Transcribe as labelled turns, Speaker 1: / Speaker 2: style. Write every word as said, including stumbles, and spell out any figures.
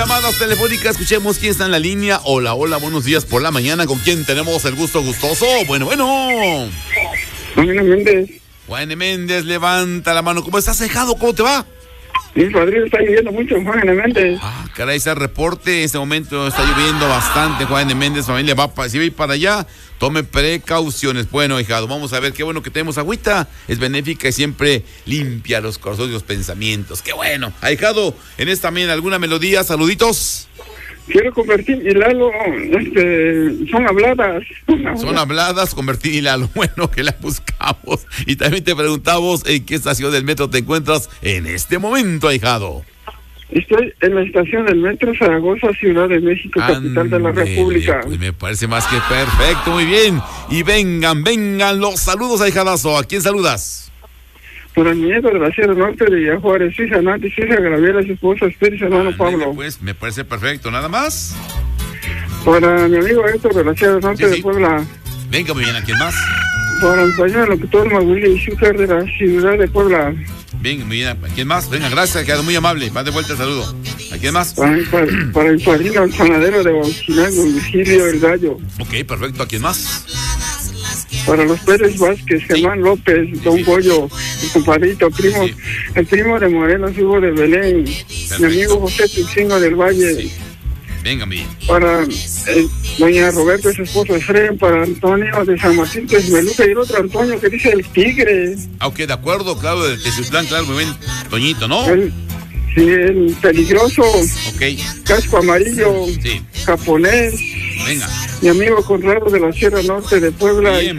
Speaker 1: Llamadas telefónicas, escuchemos quién está en la línea. Hola, hola, buenos días por la mañana. ¿Con quién tenemos el gusto gustoso? Bueno, bueno.
Speaker 2: Juan Méndez.
Speaker 1: Juan Méndez, levanta la mano. ¿Cómo estás, Dejado? ¿Cómo te va?
Speaker 2: Mi padrino está lloviendo mucho, Juan Méndez.
Speaker 1: Ah, caray, ese reporte. En este momento está lloviendo bastante, Juan Méndez. Familia, va para, si va a ir para allá, tome precauciones. Bueno, hijado, vamos a ver. Qué bueno que tenemos agüita. Es benéfica y siempre limpia los corazones y los pensamientos. Qué bueno. Ahijado, en esta también alguna melodía. Saluditos.
Speaker 2: Quiero convertir y Lalo, este, son habladas.
Speaker 1: Son habladas, convertir y Lalo. Bueno, que la buscamos. Y también te preguntamos en qué estación del metro te encuentras en este momento, ahijado.
Speaker 2: Estoy en la estación del metro Zaragoza, Ciudad de México, capital de la República.
Speaker 1: Pues me parece más que perfecto, muy bien. Y vengan, vengan los saludos, ahijadazo. ¿A quién saludas?
Speaker 2: Para mi nieto de la Sierra Norte de Villa Juárez, su hija Nati, su hija Graviela, su esposa Esther y su hermano Pablo.
Speaker 1: Pues me parece perfecto, ¿nada más?
Speaker 2: Para mi amigo Héctor de la Sierra Norte
Speaker 1: Sí,
Speaker 2: de
Speaker 1: sí.
Speaker 2: Puebla.
Speaker 1: Venga, muy bien, ¿a quién más?
Speaker 2: Para mi pañuelo locutor Maguila y Zúcar de la Ciudad de Puebla.
Speaker 1: Venga, muy bien, ¿a quién más? Venga, gracias, quedado muy amable. Va de vuelta el saludo. ¿A quién más?
Speaker 2: Para, para, para el padrino el panadero de Bauchinango, Virgilio El Gallo.
Speaker 1: Ok, perfecto, ¿a quién más?
Speaker 2: Para los Pérez Vázquez, Germán López, Don Goyo, mi compadrito, primo,
Speaker 1: Sí.
Speaker 2: el primo de Morelos, Hugo de Belén, mi amigo José Tuxingo del Valle.
Speaker 1: Sí. Venga, muy bien.
Speaker 2: Para eh, doña Roberto, su esposo Efraín, para Antonio de San Martín Texmeluca y el otro Antonio que dice el tigre.
Speaker 1: Ah, ok, de acuerdo, claro, de Tezutlán, claro, muy bien. Toñito, ¿no?
Speaker 2: El, sí, el peligroso,
Speaker 1: Ok,
Speaker 2: casco amarillo,
Speaker 1: sí,
Speaker 2: japonés,
Speaker 1: venga.
Speaker 2: mi amigo Conrado de la Sierra Norte de Puebla.
Speaker 1: Bien.